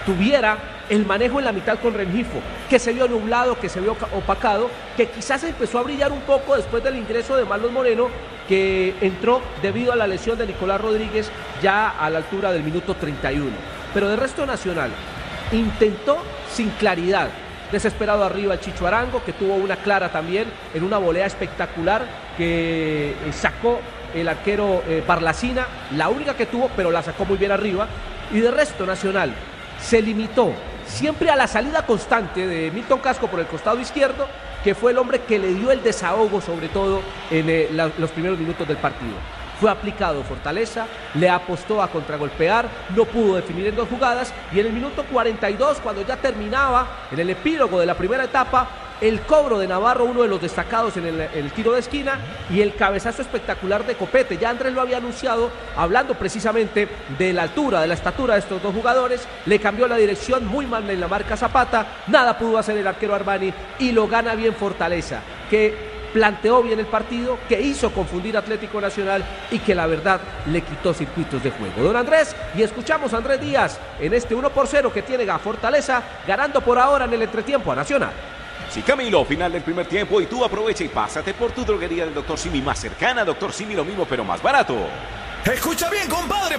tuviera el manejo en la mitad con Rengifo, que se vio nublado, que se vio opacado, que quizás empezó a brillar un poco después del ingreso de Marlon Moreno, que entró debido a la lesión de Nicolás Rodríguez ya a la altura del minuto 31. Pero de resto Nacional intentó sin claridad, desesperado arriba el Chicho Arango, que tuvo una clara también en una volea espectacular que sacó el arquero Barlacina, la única que tuvo, pero la sacó muy bien arriba. Y de resto Nacional se limitó siempre a la salida constante de Milton Casco por el costado izquierdo, que fue el hombre que le dio el desahogo, sobre todo en los primeros minutos del partido. Fue aplicado Fortaleza, le apostó a contragolpear, no pudo definir en 2 jugadas, y en el minuto 42, cuando ya terminaba, en el epílogo de la primera etapa, el cobro de Navarro, uno de los destacados en el tiro de esquina, y el cabezazo espectacular de Copete. Ya Andrés lo había anunciado, hablando precisamente de la altura, de la estatura de estos dos jugadores. Le cambió la dirección, muy mal en la marca Zapata, nada pudo hacer el arquero Armani, y lo gana bien Fortaleza, que planteó bien el partido, que hizo confundir a Atlético Nacional y que la verdad le quitó circuitos de juego. Don Andrés, y escuchamos a Andrés Díaz en este 1-0 que tiene a Fortaleza, ganando por ahora en el entretiempo a Nacional. Sí, Camilo, final del primer tiempo y tú aprovecha y pásate por tu droguería del Dr. Simi más cercana. Dr. Simi, lo mismo pero más barato. Escucha bien, compadre.